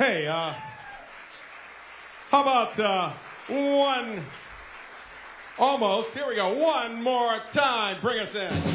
Hey, how about one, almost, here we go, one more time, bring us in.